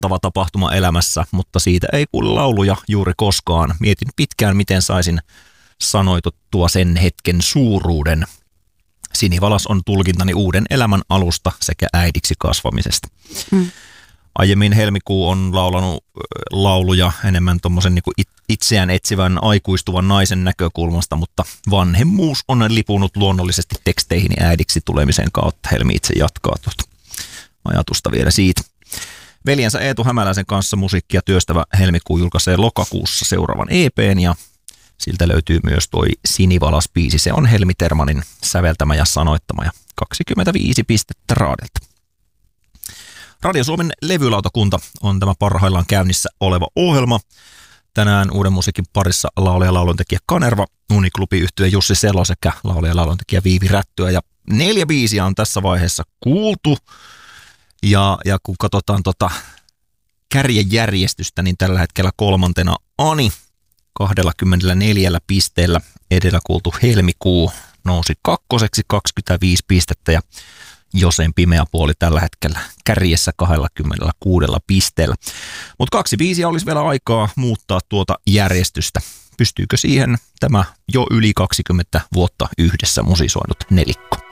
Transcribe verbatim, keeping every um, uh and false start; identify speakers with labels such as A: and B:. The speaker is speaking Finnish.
A: pelottava tapahtuma elämässä, mutta siitä ei kuule lauluja juuri koskaan. Mietin pitkään, miten saisin sanoituttua sen hetken suuruuden. Sinivalas on tulkintani uuden elämän alusta sekä äidiksi kasvamisesta. Mm. Aiemmin Helmikuu on laulanut lauluja enemmän tuommoisen niin kuin itseään etsivän aikuistuvan naisen näkökulmasta, mutta vanhemmuus on lipunut luonnollisesti teksteihin äidiksi tulemisen kautta. Helmi itse jatkaa tuota ajatusta vielä siitä. Veljensä Eetu Hämäläisen kanssa musiikkia työstävä Helmikuu julkaisee lokakuussa seuraavan E P:n ja siltä löytyy myös toi Sinivalas-biisi. Se on Helmi Termanin säveltämä ja sanoittama ja kaksikymmentäviisi pistettä Raadelta. Radio Suomen levylautakunta on tämä parhaillaan käynnissä oleva ohjelma. Tänään uuden musiikin parissa laulaja ja lauluntekijä Kanerva, Uniklubi-yhtye Jussi Selo sekä laulaja ja lauluntekijä Viivi Rättyä. Ja neljä biisiä on tässä vaiheessa kuultu. Ja, ja kun katsotaan tota kärjejärjestystä, niin tällä hetkellä kolmantena Ani kaksikymmentäneljä pisteellä. Edellä kuultu Helmikuu nousi kakkoseksi kaksikymmentäviisi pistettä ja Josen pimeä puoli tällä hetkellä kärjessä kaksikymmentäkuusi pisteellä. Mutta kaksi biisiä olisi vielä aikaa muuttaa tuota järjestystä. Pystyykö siihen tämä jo yli kaksikymmentä vuotta yhdessä musisoinut nelikko?